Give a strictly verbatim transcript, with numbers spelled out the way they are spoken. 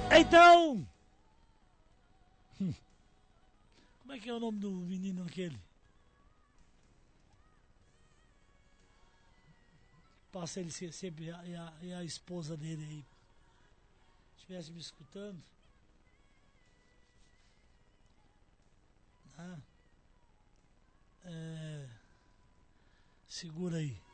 Então... Hum. Como é que é o nome do menino aquele? Passa ele sempre, e a, e a esposa dele aí. Se estivesse me escutando... Ah, é, segura aí.